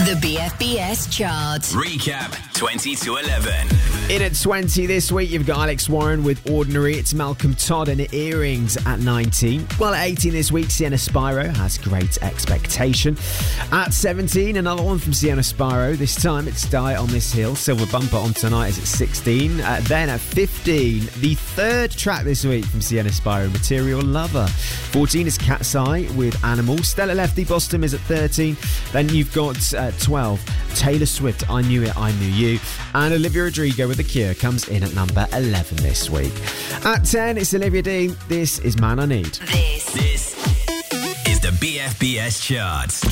The BFBS chart. Recap 20 to 11. In at 20 this week, you've got Alex Warren with Ordinary. It's Malcolm Todd and Earrings at 19. Well, at 18 this week, Sienna Spyro has Great Expectation. At 17, another one from Sienna Spyro. This time, it's Die on This Hill. Silver Bumper on Tonight is at 16. Then at 15, the third track this week from Sienna Spyro, Material Lover. 14 is Cat's Eye with Animal. Stella Lefty Boston is at 13. Then you've got 12, Taylor Swift, I Knew It, I Knew You. And Olivia Rodrigo with The Cure comes in at number 11 this week. At 10, it's Olivia Dean. This is Man I Need. This is the BFBS chart.